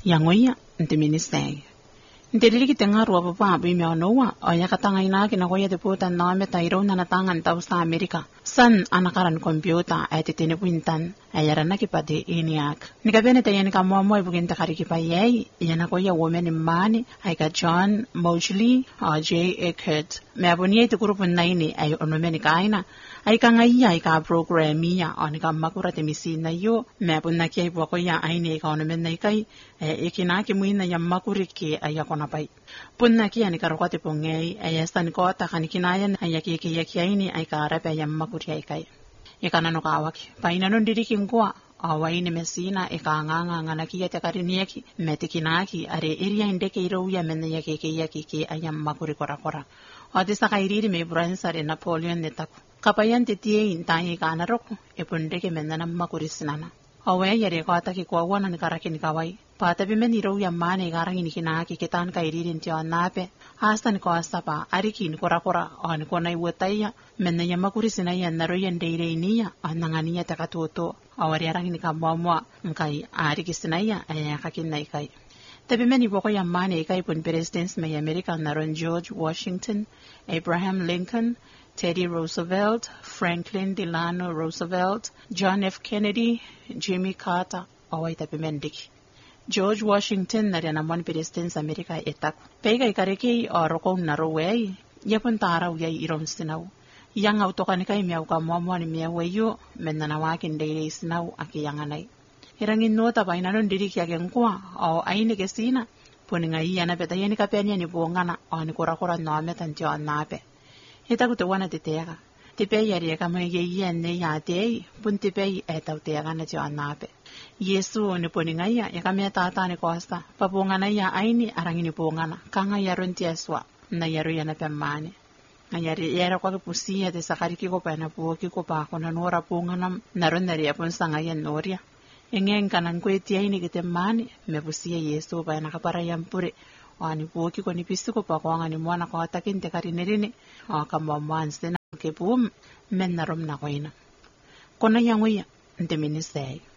yangoya nte ministay ntelili kitenga ruwa papa bi me onowa oya katanga ina kina koya de puta na me tairo na natanga nta usta Amerika san anakaran computer ayetene puintan ayarana kipade eniak nikabene tayani kamo mo ibugenta kari kipaye yana koya women mani aika John Mosley J Eckert me aboni te grupo naini ay onomeni kaina aika ngai aika programia onika makura te misina yo me abunna kia iboko ya aine ka onomen nai kai ekina ki muina ya makuri ki ayakona pai punna kia ni karokote pongei ayasta ni kota kanikinayan ayaki ki yakiaini aika arabe ya makuri aikai ikana no kawaki paina no ndiriki ngwa awaine mesina ikanganga ngana kia te karinieki metikinaki are area indeke iro ya menne yake ki ayam makuri kora odisa kairiri me bransare Napoleon netaku kapayan titie intai kana roku epundeke mennana makuri sinana awe yare kota ki kwa wana ni karaki ni kawai pata bi men iro ya mane garangi ni kinaki ketan kairiri ntio nape hasta ni kwa sapa ariki ni kora on kona iwetaya menne ya makuri sinaya naro yendeire inia anangania takatoto awari arangi ni kamwa nkai ariki sinaya ayakakin kai Tabi meni boko ya mane ikai pun presidents me America naron George Washington, Abraham Lincoln, Teddy Roosevelt, Franklin Delano Roosevelt, John F. Kennedy, Jimmy Carter, awai tabi mendik. George Washington na rin amon presidents America etak. Pega ikareki orokong naroway, yapun taraw yay iron sinaw. Yang autokan ikay miyaw ka mo ni miyawayo, men nanawakin day sinaw akiyanganay. Irangin no tabay na nun didik yagen kwa o aini kesina puninga iya na peta yani kapenya ni bongana o ni kura no ametan tio nape ita kuto wana titega tipe yari ka mai ye ne ya te pun tipe eta tega na tio nape Yesu ni puninga iya ya kamya tata ni kosta papongana ya aini arangini bongana kanga yaron tiaswa na yaro yana pemane ngayari yara kwa pusia de sakari ki ko pa na po ki ko pa ko na nora bongana naron nari apon sanga yan noria Engen kanan kwe tia ini kete mani mebusia Yesu pa nakapara yampure wani buoki ko ni pisuko pa ko ngani mwana ko atakin te karinerini kamba mwanse na ke bum men narom na koina kona yanguya nte ministay